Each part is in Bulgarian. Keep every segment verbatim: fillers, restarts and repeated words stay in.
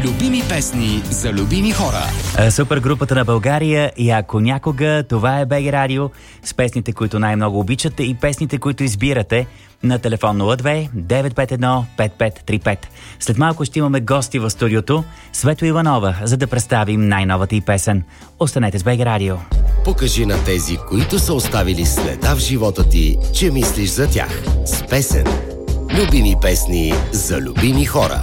Любими песни за любими хора. Супер групата на България и ако някога, това е БГ Радио с песните, които най-много обичате и песните, които избирате на телефон нула две девет пет едно пет пет три пет. След малко ще имаме гости в студиото Свето Иванова, за да представим най-новата й песен. Останете с БГ Радио. Покажи на тези, които са оставили следа в живота ти, че мислиш за тях. С песен. Любими песни за любими хора.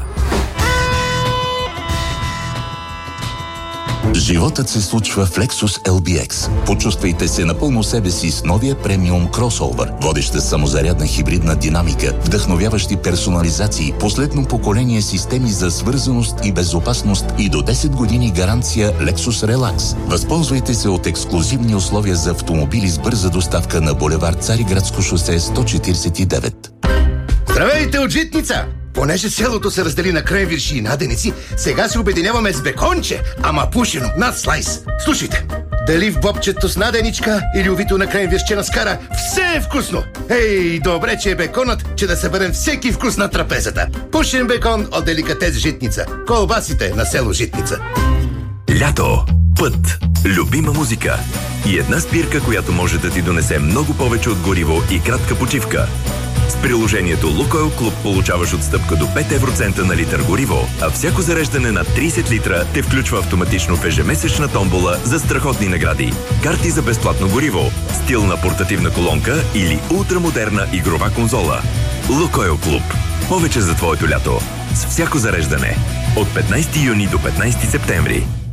Животът се случва в Lexus Ел Би Екс. Почувствайте се напълно себе си с новия премиум кросовър. Водеща самозарядна хибридна динамика, вдъхновяващи персонализации, последно поколение системи за свързаност и безопасност и до десет години гаранция Lexus Relax. Възползвайте се от ексклузивни условия за автомобили с бърза доставка на булевард Цариградско шосе сто четиридесет и девет. Здравейте от Житница! Понеже селото се раздели на крайвирши и наденици, сега се обединяваме с беконче, ама пушено, над слайс. Слушайте, дали в бобчето с наденичка или увито на крайвиршче на скара, все е вкусно! Ей, добре, че е беконът, че да съберем всеки вкус на трапезата. Пушен бекон от деликатес Житница. Колбасите на село Житница. Лято, път, любима музика и една спирка, която може да ти донесе много повече от гориво и кратка почивка. С приложението Лукойл Клуб получаваш отстъпка до пет евроцента на литър гориво, а всяко зареждане на тридесет литра те включва автоматично в ежемесечна томбола за страхотни награди. Карти за безплатно гориво, стилна портативна колонка или ултрамодерна игрова конзола. Лукойл Клуб. Повече за твоето лято. С всяко зареждане. От петнайсети юни до петнайсети септември.